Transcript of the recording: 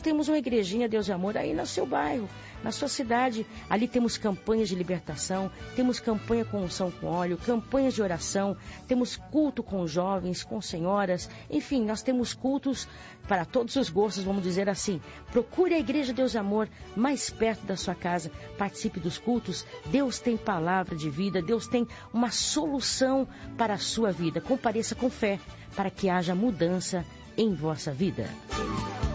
temos uma igrejinha Deus e Amor aí no seu bairro, na sua cidade. Ali temos campanhas de libertação, temos campanha com unção com óleo, campanhas de oração, temos culto com jovens, com senhoras, enfim, nós temos cultos para todos os gostos, vamos dizer assim. Procure a Igreja Deus e Amor mais perto da sua casa, participe dos cultos. Deus tem palavra de vida, Deus tem uma solução para a sua vida. Compareça com fé para que haja mudança em vossa vida.